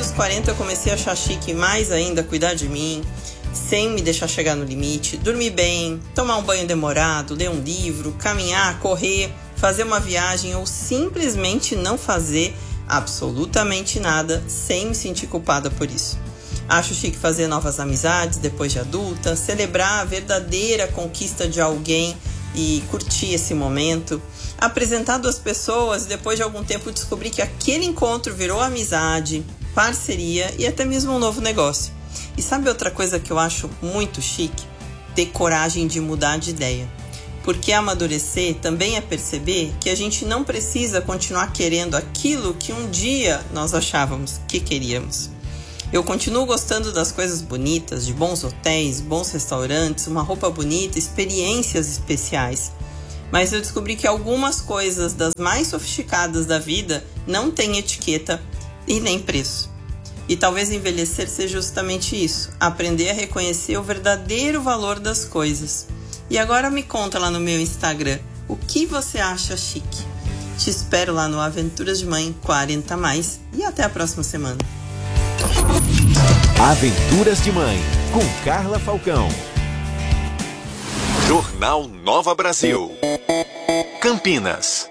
dos 40 eu comecei a achar chique mais ainda cuidar de mim, sem me deixar chegar no limite, dormir bem, tomar um banho demorado, ler um livro, caminhar, correr, fazer uma viagem ou simplesmente não fazer absolutamente nada sem me sentir culpada por isso. Acho chique fazer novas amizades depois de adulta, celebrar a verdadeira conquista de alguém e curtir esse momento, apresentar duas pessoas e depois de algum tempo descobrir que aquele encontro virou amizade, parceria e até mesmo um novo negócio. E sabe outra coisa que eu acho muito chique? Ter coragem de mudar de ideia. Porque amadurecer também é perceber que a gente não precisa continuar querendo aquilo que um dia nós achávamos que queríamos. Eu continuo gostando das coisas bonitas, de bons hotéis, bons restaurantes, uma roupa bonita, experiências especiais. Mas eu descobri que algumas coisas das mais sofisticadas da vida não têm etiqueta e nem preço. E talvez envelhecer seja justamente isso, aprender a reconhecer o verdadeiro valor das coisas. E agora me conta lá no meu Instagram, o que você acha chique? Te espero lá no Aventuras de Mãe 40+, e até a próxima semana. Aventuras de Mãe, com Carla Falcão. Jornal Nova Brasil. Campinas.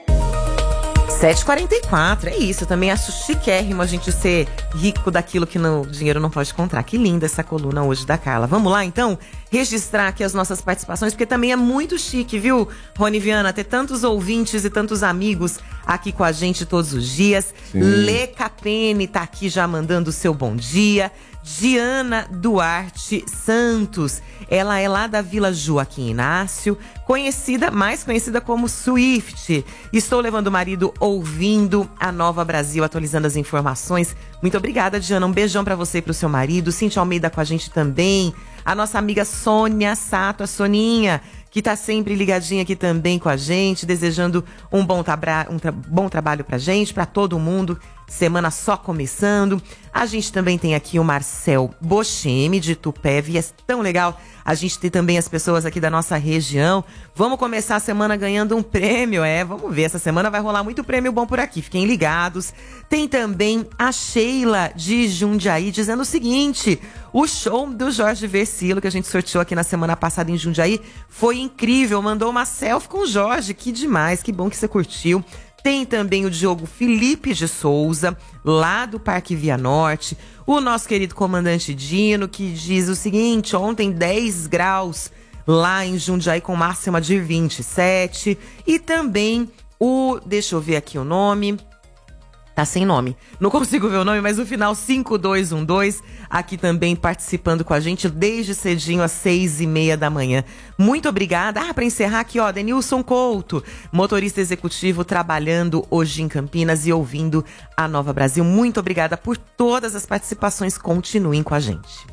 7h44, é isso. Eu também acho chiquérrimo a gente ser rico daquilo que o dinheiro não pode comprar. Que linda essa coluna hoje da Carla. Vamos lá, então, registrar aqui as nossas participações, porque também é muito chique, viu, Rony Viana, ter tantos ouvintes e tantos amigos aqui com a gente todos os dias. Sim. Lê Capene tá aqui já mandando o seu bom dia. Diana Duarte Santos, ela é lá da Vila Joaquim Inácio, mais conhecida como Swift. Estou levando o marido ouvindo a Nova Brasil, atualizando as informações. Muito obrigada, Diana, um beijão pra você e pro seu marido. Cíntia Almeida com a gente também. A nossa amiga Sônia Sato, a Soninha, que tá sempre ligadinha aqui também com a gente, desejando um bom trabalho pra gente, pra todo mundo. Semana só começando. A gente também tem aqui o Marcel Bocheme, de Tupévi. É tão legal a gente ter também as pessoas aqui da nossa região. Vamos começar a semana ganhando um prêmio, vamos ver. Essa semana vai rolar muito prêmio bom por aqui, fiquem ligados. Tem também a Sheila, de Jundiaí, dizendo o seguinte: o show do Jorge Versilo, que a gente sorteou aqui na semana passada em Jundiaí, foi incrível. Mandou uma selfie com o Jorge, que demais, que bom que você curtiu. Tem também o Diogo Felipe de Souza, lá do Parque Via Norte. O nosso querido comandante Dino, que diz o seguinte: ontem 10 graus lá em Jundiaí com máxima de 27. E também deixa eu ver aqui o nome. Tá sem nome. Não consigo ver o nome, mas o final 5212, aqui também participando com a gente desde cedinho às 6h30 da manhã. Muito obrigada. Pra encerrar aqui, Denilson Couto, motorista executivo, trabalhando hoje em Campinas e ouvindo a Nova Brasil. Muito obrigada por todas as participações. Continuem com a gente.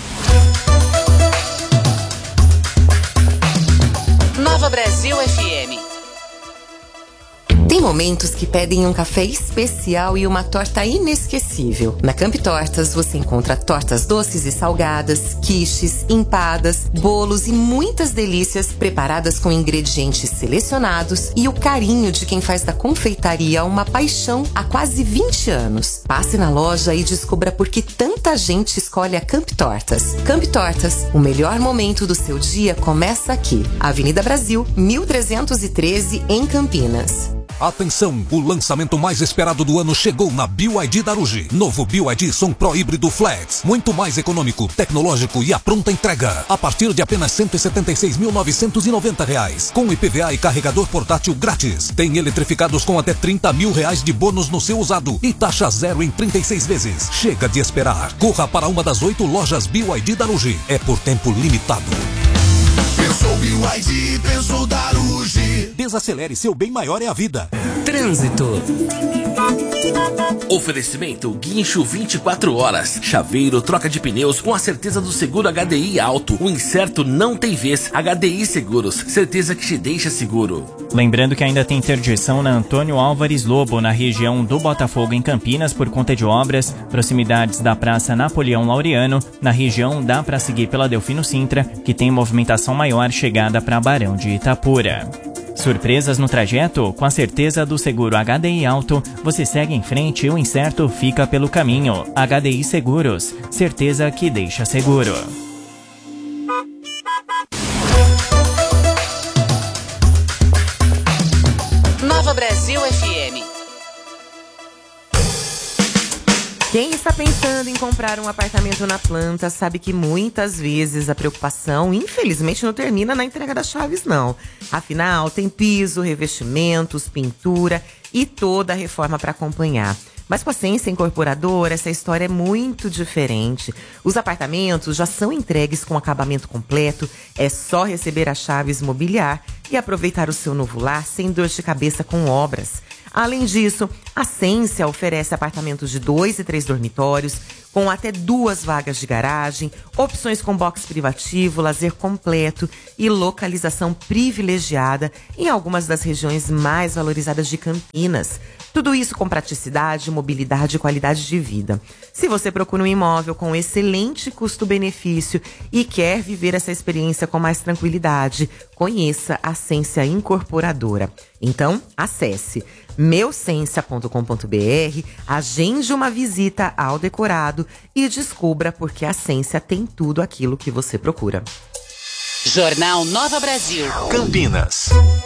Nova Brasil FM. Tem momentos que pedem um café especial e uma torta inesquecível. Na Camp Tortas você encontra tortas doces e salgadas, quiches, empadas, bolos e muitas delícias preparadas com ingredientes selecionados e o carinho de quem faz da confeitaria uma paixão há quase 20 anos. Passe na loja e descubra por que tanta gente escolhe a Camp Tortas. Camp Tortas, o melhor momento do seu dia começa aqui. Avenida Brasil, 1313, em Campinas. Atenção, o lançamento mais esperado do ano chegou na BYD da Ruge. Novo BYD Som Pro Híbrido Flex. Muito mais econômico, tecnológico e a pronta entrega. A partir de apenas R$ 176.990. Com IPVA e carregador portátil grátis. Tem eletrificados com até R$30 mil de bônus no seu usado. E taxa zero em 36 vezes. Chega de esperar. Corra para uma das 8 lojas BYD da Ruge. É por tempo limitado. Pensou BYD, pensou Daruge. Desacelere, seu bem maior é a vida. Trânsito. Oferecimento Guincho 24 horas. Chaveiro, troca de pneus com a certeza do seguro HDI alto. O incerto não tem vez. HDI Seguros, certeza que te deixa seguro. Lembrando que ainda tem interdição na Antônio Álvares Lobo, na região do Botafogo, em Campinas, por conta de obras. Proximidades da Praça Napoleão Laureano, na região dá para seguir pela Delfino Sintra, que tem movimentação maior chegada para Barão de Itapura. Surpresas no trajeto? Com a certeza do seguro HDI Auto, você segue em frente e o incerto fica pelo caminho. HDI Seguros, certeza que deixa seguro. Nova Brasil FM. Quem está pensando em comprar um apartamento na planta sabe que muitas vezes a preocupação, infelizmente, não termina na entrega das chaves, não. Afinal, tem piso, revestimentos, pintura e toda a reforma para acompanhar. Mas com a Ascensia Incorporadora, essa história é muito diferente. Os apartamentos já são entregues com acabamento completo, é só receber as chaves, mobiliar e aproveitar o seu novo lar sem dor de cabeça com obras. Além disso, a Ascensia oferece apartamentos de 2 e 3 dormitórios, com até 2 vagas de garagem, opções com box privativo, lazer completo e localização privilegiada em algumas das regiões mais valorizadas de Campinas. Tudo isso com praticidade, mobilidade e qualidade de vida. Se você procura um imóvel com excelente custo-benefício e quer viver essa experiência com mais tranquilidade, conheça a Ascensia Incorporadora. Então, acesse meucensia.com.br, agende uma visita ao decorado e descubra porque a Ascensia tem tudo aquilo que você procura. Jornal Nova Brasil. Campinas.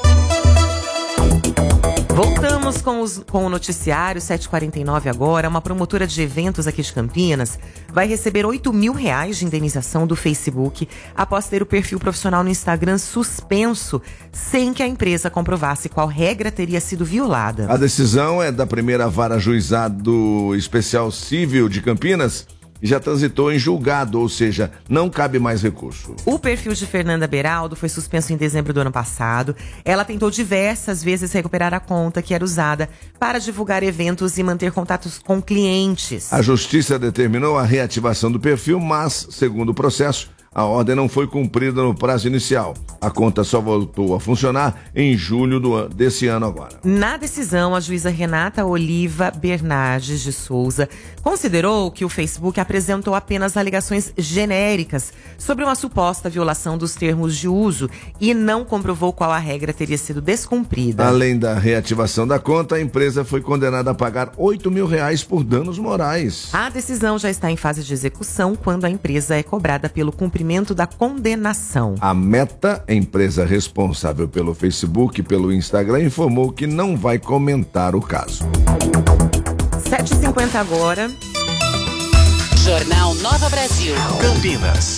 Voltamos com o noticiário 7h49 agora. Uma promotora de eventos aqui de Campinas vai receber R$8 mil de indenização do Facebook após ter o perfil profissional no Instagram suspenso, sem que a empresa comprovasse qual regra teria sido violada. A decisão é da primeira vara juizado especial civil de Campinas, e já transitou em julgado, ou seja, não cabe mais recurso. O perfil de Fernanda Beraldo foi suspenso em dezembro do ano passado. Ela tentou diversas vezes recuperar a conta que era usada para divulgar eventos e manter contatos com clientes. A justiça determinou a reativação do perfil, mas, segundo o processo, a ordem não foi cumprida no prazo inicial. A conta só voltou a funcionar em julho desse ano agora. Na decisão, a juíza Renata Oliva Bernardes de Souza considerou que o Facebook apresentou apenas alegações genéricas sobre uma suposta violação dos termos de uso e não comprovou qual a regra teria sido descumprida. Além da reativação da conta, a empresa foi condenada a pagar R$8 mil por danos morais. A decisão já está em fase de execução quando a empresa é cobrada pelo cumprimento da condenação. A Meta, empresa responsável pelo Facebook e pelo Instagram, informou que não vai comentar o caso. 7h50 agora. Jornal Nova Brasil. Campinas.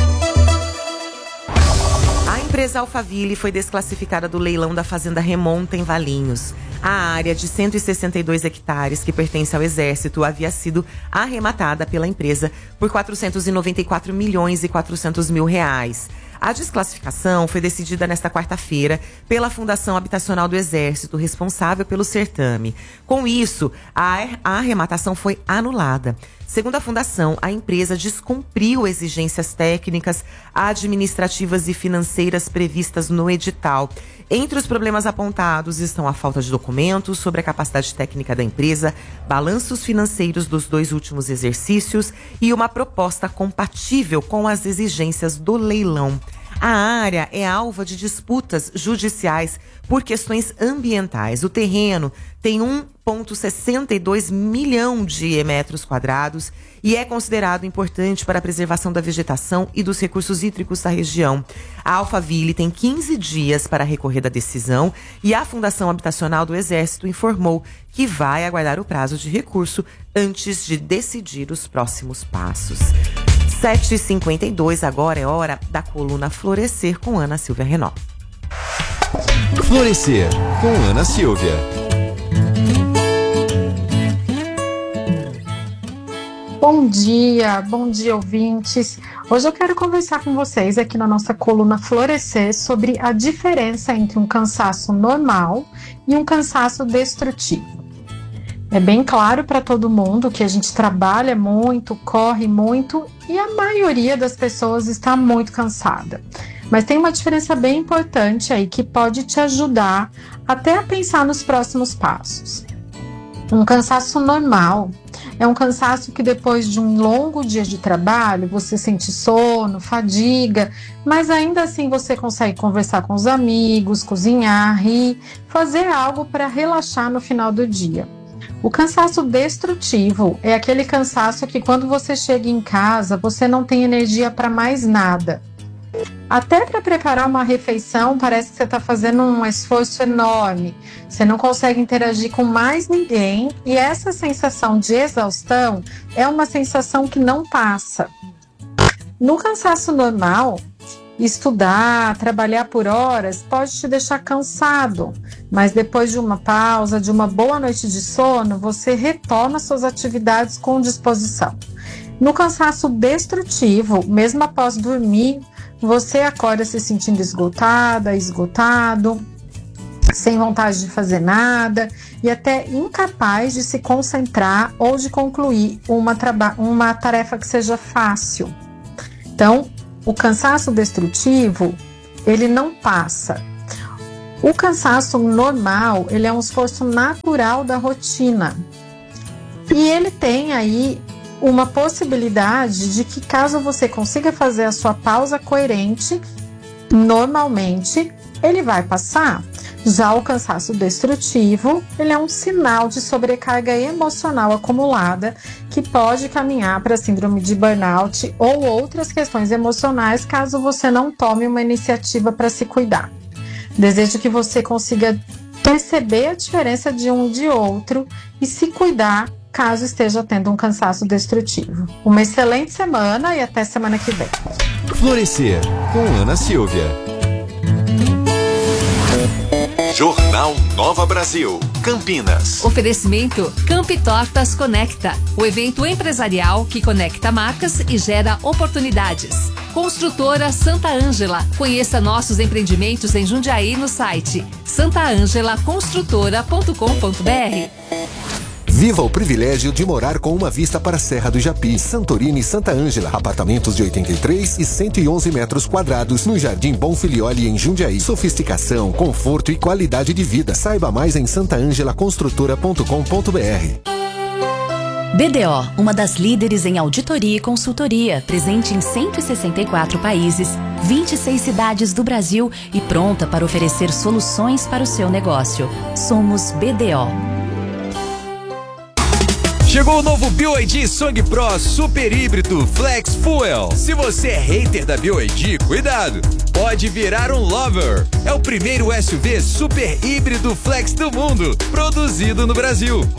A empresa Alphaville foi desclassificada do leilão da Fazenda Remonta em Valinhos. A área de 162 hectares que pertence ao Exército havia sido arrematada pela empresa por R$494 milhões e 400 mil. A desclassificação foi decidida nesta quarta-feira pela Fundação Habitacional do Exército, responsável pelo certame. Com isso, a arrematação foi anulada. Segundo a Fundação, a empresa descumpriu exigências técnicas, administrativas e financeiras previstas no edital. Entre os problemas apontados estão a falta de documentos sobre a capacidade técnica da empresa, balanços financeiros dos 2 últimos exercícios e uma proposta compatível com as exigências do leilão. A área é alvo de disputas judiciais por questões ambientais. O terreno tem 1,62 milhão de metros quadrados e é considerado importante para a preservação da vegetação e dos recursos hídricos da região. A Alphaville tem 15 dias para recorrer da decisão e a Fundação Habitacional do Exército informou que vai aguardar o prazo de recurso antes de decidir os próximos passos. 7h52, agora é hora da coluna Florescer com Ana Silvia Renault. Florescer com Ana Silvia. Bom dia ouvintes. Hoje eu quero conversar com vocês aqui na nossa coluna Florescer sobre a diferença entre um cansaço normal e um cansaço destrutivo. É bem claro para todo mundo que a gente trabalha muito, corre muito e a maioria das pessoas está muito cansada. Mas tem uma diferença bem importante aí que pode te ajudar até a pensar nos próximos passos. Um cansaço normal é um cansaço que depois de um longo dia de trabalho, você sente sono, fadiga, mas ainda assim você consegue conversar com os amigos, cozinhar, rir, fazer algo para relaxar no final do dia. O cansaço destrutivo é aquele cansaço que quando você chega em casa, você não tem energia para mais nada. Até para preparar uma refeição, parece que você está fazendo um esforço enorme. Você não consegue interagir com mais ninguém e essa sensação de exaustão é uma sensação que não passa. No cansaço normal, estudar, trabalhar por horas pode te deixar cansado, mas depois de uma pausa, de uma boa noite de sono, você retoma suas atividades com disposição. No cansaço destrutivo, mesmo após dormir, você acorda se sentindo esgotada, esgotado, sem vontade de fazer nada e até incapaz de se concentrar ou de concluir uma tarefa que seja fácil. Então, o cansaço destrutivo, ele não passa. O cansaço normal, ele é um esforço natural da rotina. E ele tem aí uma possibilidade de que caso você consiga fazer a sua pausa coerente, normalmente ele vai passar. Já o cansaço destrutivo, ele é um sinal de sobrecarga emocional acumulada que pode caminhar para síndrome de burnout ou outras questões emocionais caso você não tome uma iniciativa para se cuidar. Desejo que você consiga perceber a diferença de um e de outro e se cuidar caso esteja tendo um cansaço destrutivo. Uma excelente semana e até semana que vem. Florescer, com Ana Silvia. Jornal Nova Brasil, Campinas. Oferecimento Campi Tortas Conecta, o evento empresarial que conecta marcas e gera oportunidades. Construtora Santa Ângela. Conheça nossos empreendimentos em Jundiaí no site santaangelaconstrutora.com.br. Viva o privilégio de morar com uma vista para a Serra do Japi, Santorini e Santa Ângela. Apartamentos de 83 e 111 metros quadrados no Jardim Bonfilioli, em Jundiaí. Sofisticação, conforto e qualidade de vida. Saiba mais em santaangelaconstrutora.com.br. BDO, uma das líderes em auditoria e consultoria, presente em 164 países, 26 cidades do Brasil e pronta para oferecer soluções para o seu negócio. Somos BDO. Chegou o novo BYD Song Pro Super Híbrido Flex Fuel. Se você é hater da BYD, cuidado, pode virar um lover. É o primeiro SUV super híbrido flex do mundo, produzido no Brasil.